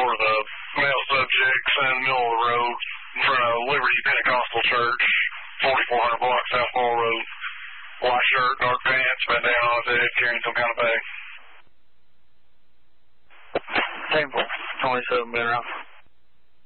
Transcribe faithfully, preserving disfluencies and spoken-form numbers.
for the male subject, standing in the middle of the road in front of Liberty Pentecostal Church, forty-four hundred block South Ball Road. White shirt, dark pants, bent down on his head, carrying some kind of bag. Table twenty-seven been around.